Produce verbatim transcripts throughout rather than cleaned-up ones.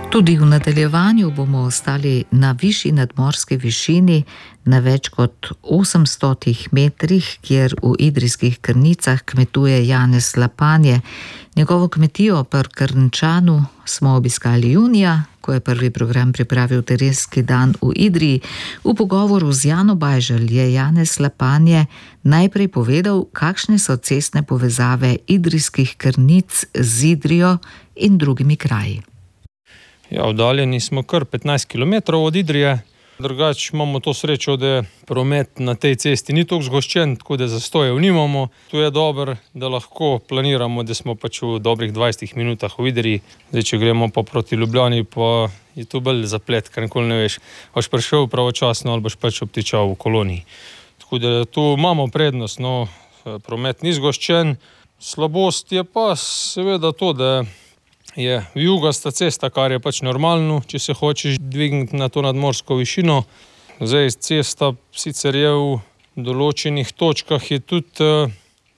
Tudi v nadaljevanju bomo ostali na višji nadmorski višini, na več kot osemstotih metrih, kjer v idrijskih Krnicah kmetuje Janez Lapanje. Njegovo kmetijo pri Krnčanu smo obiskali junija, ko je prvi program pripravil Terenski dan v Idriji. V pogovoru z Jano Bajželj je Janez Lapanje najprej povedal, kakšne so cestne povezave idrijskih Krnic z Idrijo in drugimi kraji. Ja, oddaljeni smo kar petnajst kilometrov od Idrije. Drugače imamo to srečo, da promet na tej cesti ni toliko zgoščen, tako da zastojev nimamo. Tu je dobro, da lahko planiramo, da smo pač v dobrih dvajsetih minutah v Idriji. Zdaj, če gremo pa proti Ljubljani, pa je tu bolj zaplet, ker nikoli ne veš, boš prišel pravočasno ali boš pač obtičal v koloniji. Tako da tu imamo prednost, no, promet ni zgoščen. Slabost je pa seveda to, da je vijugasta cesta, kar je pač normalno, če se hočeš dvigniti na to nadmorsko višino. Zdaj, cesta sicer je v določenih točkah je tudi eh,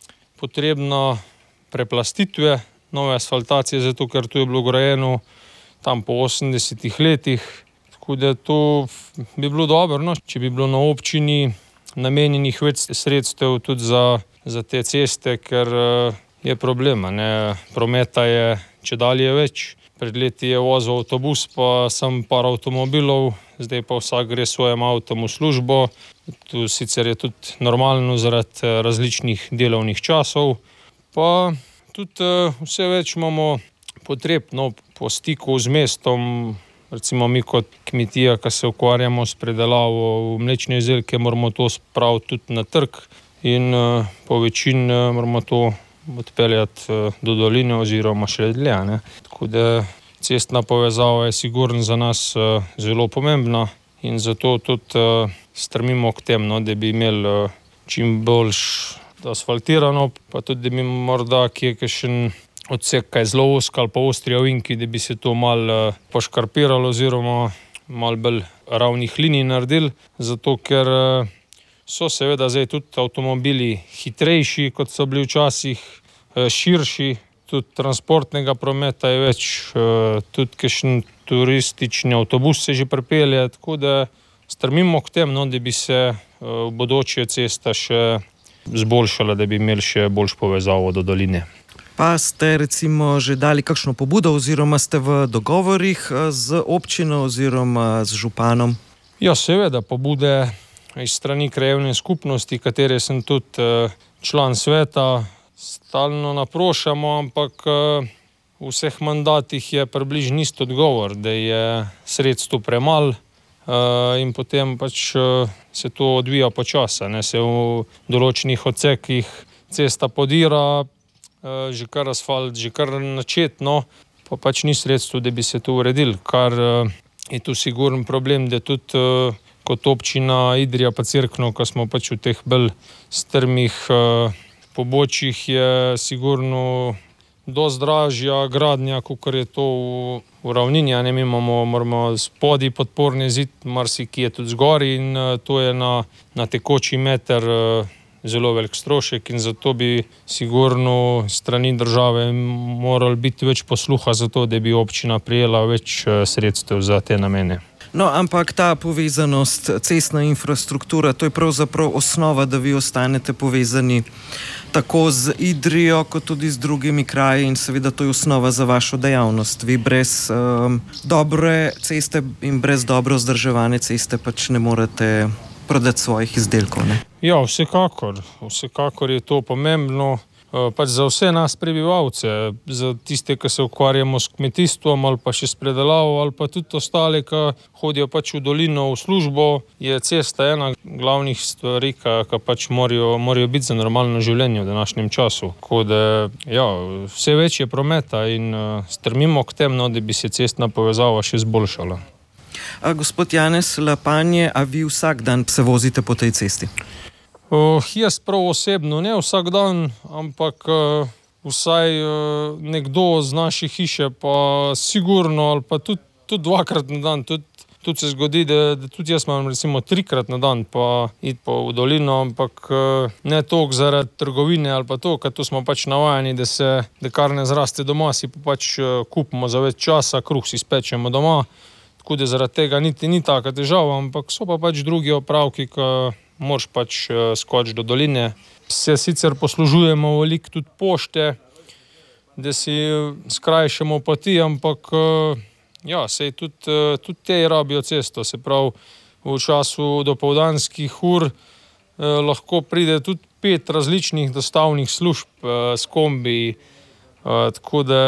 potrebna preplastitve, nove asfaltacije, zato ker tu je bilo grajeno tam po osemdesetih letih. Tako da to bi bilo dobro, no, če bi bilo na občini namenjenih več sredstev tudi za, za te ceste, ker eh, je problema, ne, prometa je če dalje več. Pred leti je vozil avtobus, pa sem par avtomobilov, zdaj pa vsak gre svojim avtom v službo. Tu sicer je tudi normalno zaradi različnih delovnih časov. Pa tudi vse več imamo potreb, no, po stiku z mestom. Recimo mi kot kmetija, ki se ukvarjamo s predelavo mlečne izdelke, moramo to spraviti tudi na trg in po večini moramo to odpeljati do doline oziroma še dlje, ne. Tako da cestna povezava je sigurno za nas zelo pomembna in zato tudi strmimo k temu, no, da bi imeli čim boljš asfaltirano, pa tudi da bi morda kje kakšen odsek kaj zelo ozek ali pa ostri ovinki, da bi se to malo poškarpiralo oziroma malo bolj ravnih linij naredili, zato ker so seveda zdaj tudi avtomobili hitrejši, kot so bili včasih, širši, tudi transportnega prometa je več, tudi kakšen turistični avtobus se že pripelje, tako da strmimo k temu, no, da bi se v bodoče cesta še zboljšala, da bi imeli še boljšo povezavo do doline. Pa ste recimo že dali kakšno pobudo oziroma ste v dogovorih z občino oziroma z županom? Ja, seveda, pobude iz strani krajevne skupnosti, katere sem tudi član sveta, stalno naprošamo, ampak v vseh mandatih je približno isti odgovor, da je sredstev premalo in potem pač se to odvija počasi, ne, se v določenih odsekih cesta podira, že kar asfalt, že kar načetno, pa pač ni sredstev, da bi se to uredili, kar je tu sigurno problem, da tudi kot občina Idrija pa Cerkno, ko smo pač v teh bolj strmih pobočjih, je sigurno dosti dražja gradnja, kakor je to v, v ravnini, a ne, mi imamo, moramo spodaj podporni zid, marsikje tudi zgori in to je na, na tekoči meter zelo velik strošek in zato bi sigurno strani države moralo biti več posluha za to, da bi občina prijela več sredstev za te namene. No, ampak ta povezanost, cestna infrastruktura, to je pravzaprav osnova, da vi ostanete povezani tako z Idrijo, kot tudi z drugimi kraji in seveda to je osnova za vašo dejavnost. Vi brez um, dobre ceste in brez dobro vzdrževane ceste pač ne morete prodati svojih izdelkov, ne? Ja, vsekakor. Vsekakor je to pomembno. Pač za vse nas prebivalce, za tiste, ki se ukvarjamo s kmetijstvom ali pa še s predelavo ali pa tudi ostale, ki hodijo pač v dolino v službo, je cesta ena glavnih stvari, ki pač morajo, morajo biti za normalno življenje v današnjem času. Tako da, ja, vse več je prometa in strmimo k temu, da bi se cestna povezava še zboljšala. A, gospod Janez Lapanje, a vi vsak dan se vozite po tej cesti? Uh, jaz prav osebno ne vsak dan, ampak uh, vsaj uh, nekdo z naše hiše pa sigurno ali pa tudi, tudi dvakrat na dan, tudi Tudi se zgodi, da, da tudi jaz imam recimo trikrat na dan pa iti pa v dolino, ampak ne toliko zaradi trgovine ali pa to, ker to smo pač navajeni, da se da kar ne zraste doma, si pa pač kupimo za več časa, kruh si spečemo doma, tako da zaradi tega niti ni taka težava, ampak so pa pač drugi opravki, ki moraš pač skočiti do doline. Se sicer poslužujemo veliko tudi pošte, da si skrajšamo poti, ampak ja, sej tudi, tudi te rabijo cesto, se pravi, v času dopoldanskih ur eh, lahko pride tudi pet različnih dostavnih služb eh, s kombiji, eh, tako da,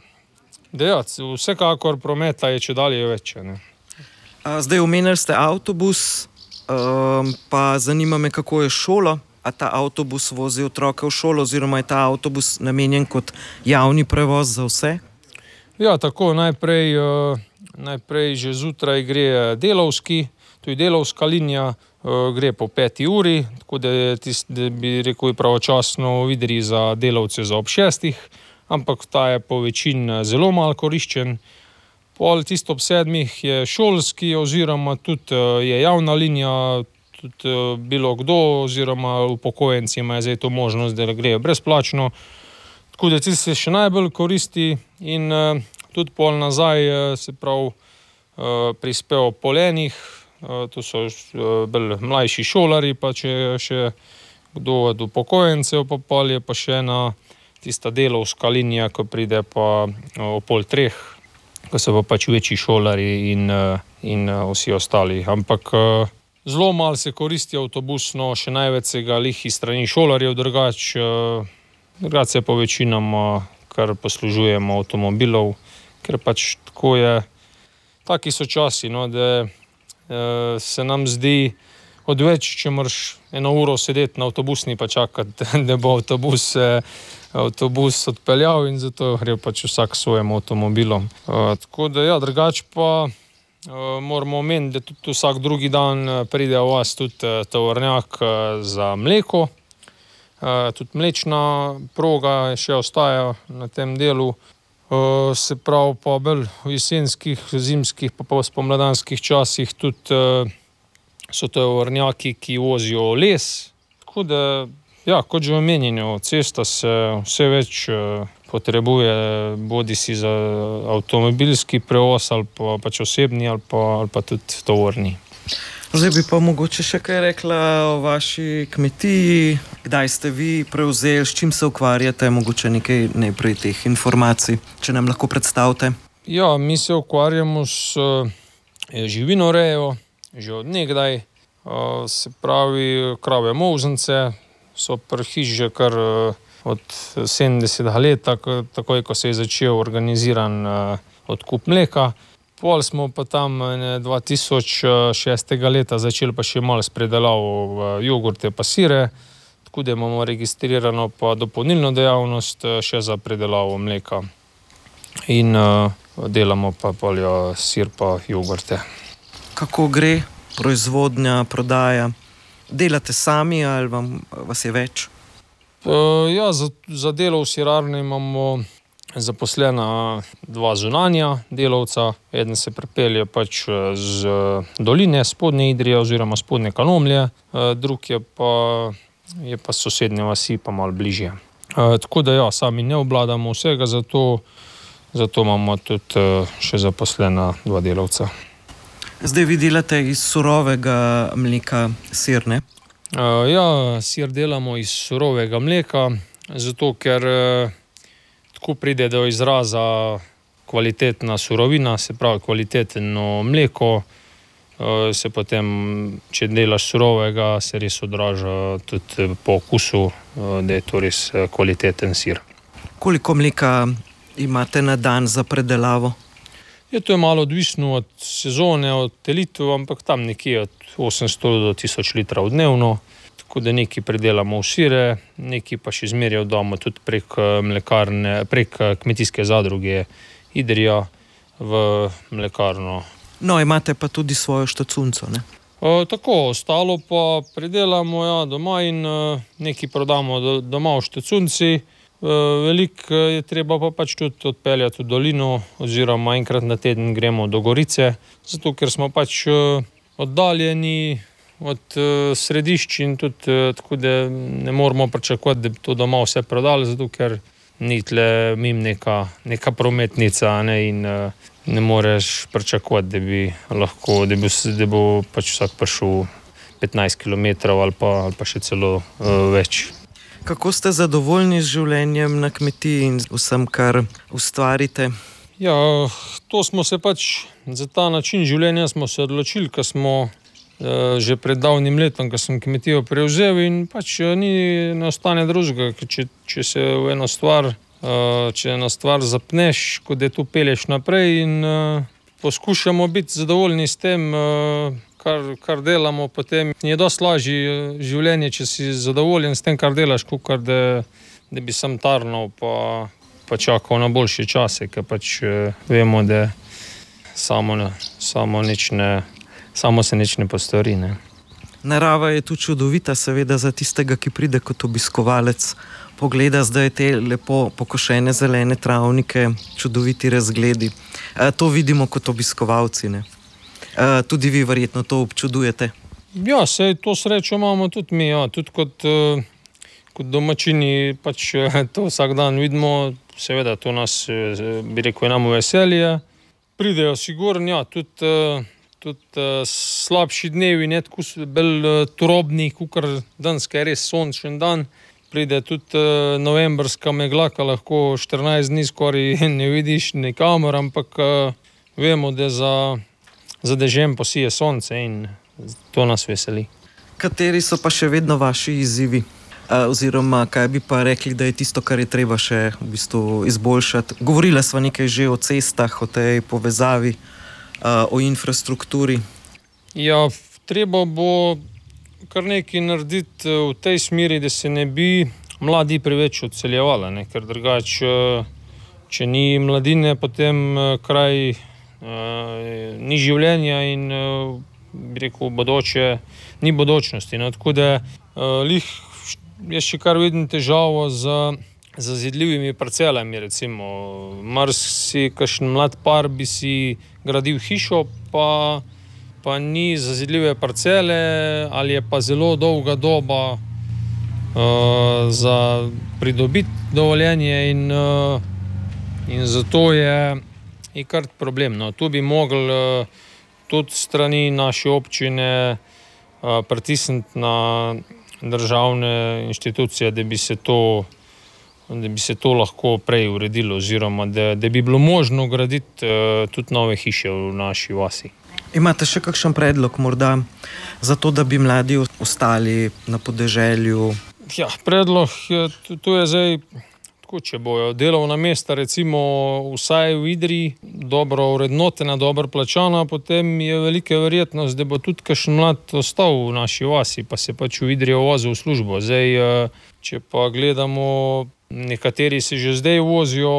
da ja, vsekakor prometa je čedalje več. Ne. Zdaj omenili ste avtobus, um, pa zanima me, kako je šola. A ta avtobus vozi otroke v šolo oziroma je ta avtobus namenjen kot javni prevoz za vse? Ja, tako, najprej, uh, najprej že zjutraj gre delavski, to je delavska linija, uh, gre po peti uri, tako da, tist, da bi rekel pravočasno v Idriji za delavce za ob šestih, ampak ta je po večini zelo malo koriščen. Pol tisto ob sedmih je šolski oziroma tudi uh, je javna linija, tudi uh, bilo kdo oziroma upokojenci imajo zdaj to možnost, da grejo brezplačno. Tako da ti se še najbolj koristi in uh, tudi pol nazaj, uh, se pravi, uh, prispel polenih, uh, to so uh, bolj mlajši šolari, pa če še kdo od upokojencev, pa pol je pa še ena tista delovska linija, ko pride pa uh, o pol treh, ko so pa pač večji šolari in, uh, in uh, vsi ostali. Ampak uh, zelo malo se koristi avtobusno, še največ se ga lih iz strani šolarjev, drugač uh, Drugače se po večinoma kar poslužujemo avtomobilov, ker pač tako je, taki so časi, no, da e, se nam zdi odveč, če moraš eno uro sedeti na avtobusni pa čakati, da bo avtobus, e, avtobus odpeljal in zato gre pač vsak s svojim avtomobilom. E, tako da ja, drugače pa e, moramo omeniti, da tudi vsak drugi dan pride v vas tudi tovornjak za mleko. Uh, tudi mlečna proga še ostaja na tem delu, uh, se pravi pa bolj v jesenskih, zimskih pa, pa spomladanskih časih tudi uh, so tovornjaki, ki vozijo les. Tako da, ja, kot že omenjeno, cesta se vse več uh, potrebuje, bodi si za avtomobilski prevoz ali pa pač osebni ali pa, ali pa tudi tovorni. Zdaj bi pa mogoče še kaj rekla o vaši kmetiji, kdaj ste vi prevzeli, s čim se ukvarjate, mogoče nekaj najprej teh informacij, če nam lahko predstavite. Ja, mi se ukvarjamo s živinorejo, že od nekdaj, se pravi krave molzence, so pri hiši že kar od sedemdesetega leta, takoj ko se je začel organiziran odkup mleka. Pol smo pa tam dva tisoč šestega leta začeli pa še malo s predelavo jogurte pa sire, tako da imamo registrirano pa dopolnilno dejavnost še za predelavo mleka. In uh, delamo pa poljo sir pa jogurte. Kako gre proizvodnja, prodaja? Delate sami ali vam, vas je več? Uh, ja, za, za delo v sirarni imamo zaposlena dva zunanja delavca, eden se pripelje pač z doline Spodnje Idrije oziroma Spodnje Kanomlje, drug je pa, je pa s sosednje vasi pa malo bližje. Tako da ja, sami ne obvladamo vsega, zato, zato imamo tudi še zaposlena dva delavca. Zdaj vi delate iz surovega mleka sir, ne? Ja, sir delamo iz surovega mleka, zato ker tako pride do izraza kvalitetna surovina, se pravi kvalitetno mleko, se potem, če delaš surovega, se res odraža tudi po okusu, da je to res kvaliteten sir. Koliko mleka imate na dan za predelavo? Je to je malo odvisno od sezone, od telitev, ampak tam nekje od osemsto do tisoč litrov dnevno. Tako da nekaj predelamo v sire, nekaj pa še zmeraj oddamo tudi prek mlekarne, prek kmetijske zadruge Idrija v mlekarno. No, imate pa tudi svojo štacunco, ne? O, tako, ostalo pa predelamo ja, doma in nekaj prodamo do, doma v štacunci, Veliko je treba pa pač tudi odpeljati v dolino, oziroma enkrat na teden gremo do Gorice, zato ker smo pač oddaljeni od središč in tudi tako, da ne moramo pričakovati, da bi to doma vse prodali, zato ker ni tle mim neka, neka prometnica, ne, in ne moreš pričakovati, da bi lahko, da bo, da bo pač vsak prišel petnajst kilometrov ali pa, ali pa še celo uh, več. Kako ste zadovoljni z življenjem na kmetiji in vsem, kar ustvarite? Ja, to smo se pač, za ta način življenja smo se odločili, ko smo uh, že pred davnim letom, ko sem kmetijo prevzel in pač ni, ne ostane drugega, če, če se v eno stvar, uh, če eno stvar zapneš, kot da tu pelješ naprej in uh, poskušamo biti zadovoljni s tem, uh, Kar, kar delamo, potem je dosti lažje življenje, če si zadovoljen s tem, kar delaš, kot da, da bi sam tarnal pa, pa čakal na boljše čase, ker pač vemo, da samo, samo, nič ne, samo se nič ne postori. Ne. Narava je tu čudovita, seveda za tistega, ki pride kot obiskovalec, pogleda zdaj te lepo pokošene zelene travnike, čudoviti razgledi. E, to vidimo kot obiskovalci, ne? Uh, tudi vi verjetno to občudujete. Ja, sej to srečo imamo tudi mi, ja. Tudi kot, uh, kot domačini pač to vsak dan vidimo, seveda to nas, bi rekel, enamo veselje. Pridejo sigurno, ja, tudi, uh, tudi uh, slabši dnevi, ne tako bolj uh, turobni, kakor danes, ker je res sončen dan. Pride tudi uh, novembrska megla, ki lahko štirinajst dni skoraj ne vidiš nikamor, ampak uh, vemo, da za za dežjem posije sonce in to nas veseli. Kateri so pa še vedno vaši izzivi? Uh, oziroma, kaj bi pa rekli, da je tisto, kar je treba še v bistvu izboljšati? Govorila sva nekaj že o cestah, o tej povezavi, uh, o infrastrukturi. Ja, treba bo kar nekaj narediti v tej smeri, da se ne bi mladi preveč odseljevali, ne? Ker drugače, če ni mladine, potem kraj Uh, ni življenja in uh, bi rekel, bodoče, ni bodočnosti. No? Tako da uh, lih, jaz še kar vidim težavo z zazidljivimi parcelami, recimo. Marsi, kakšen mlad par bi si gradil hišo, pa, pa ni zazidljive parcele, ali je pa zelo dolga doba uh, za pridobiti dovoljenje in, uh, in zato je je kar problem. No, tu bi mogli uh, tudi strani naše občine uh, pritisniti na državne inštitucije, da bi se to, da bi se to lahko prej uredilo, oziroma da, da bi bilo možno graditi uh, tudi nove hiše v naši vasi. Imate še kakšen predlog morda za to, da bi mladi ostali na podeželju? Ja, predlog je, to je zdaj, če bojo delovna mesta, recimo vsaj v Idriji, dobro urednotena, dobro plačana, potem je velika verjetnost, da bo tudi kakšen mlad ostal v naši vasi, pa se pač v Idrijo vozil v službo. Zdaj, če pa gledamo, nekateri se že zdaj vozijo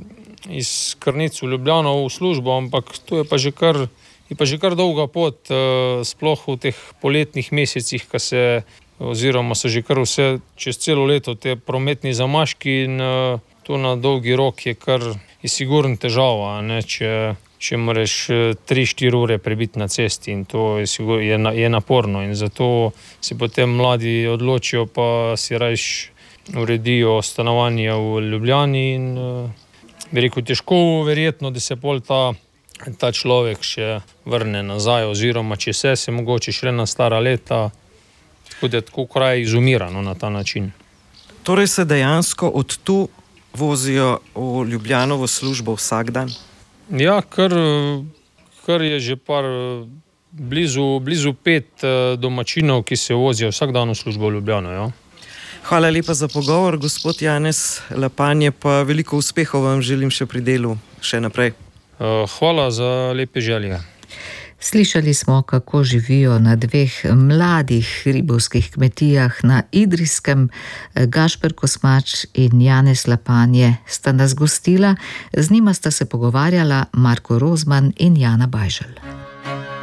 iz Krnic v Ljubljano v službo, ampak to je pa že kar, je pa že kar dolga pot, sploh v teh poletnih mesecih, ko se oziroma so že kar vse čez celo leto te prometni zamaški in uh, to na dolgi rok je kar je sigurno težava, ne, če, če moraš tri štiri ure prebiti na cesti in to je, sigur, je, na, je naporno in zato si potem mladi odločijo pa si rajš uredijo stanovanje v Ljubljani in uh, bi rekel, težko verjetno, da se pol ta, ta človek še vrne nazaj oziroma če se se mogoče šle na stara leta. Tako da tako kraj izumirano na ta način. Torej se dejansko od tu vozijo v Ljubljano v službo vsak dan? Ja, kar, kar je že par blizu, blizu pet domačinov, ki se vozijo vsak dan v službo v Ljubljano. Ja. Hvala lepa za pogovor, gospod Janez Lapanje, pa veliko uspehov vam želim še pri delu še naprej. Hvala za lepe želje. Slišali smo, kako živijo na dveh mladih hribovskih kmetijah na Idrijskem. Gašper Kosmač in Janez Lapanje sta nas gostila, z njima sta se pogovarjala Marko Rozman in Jana Bajželj.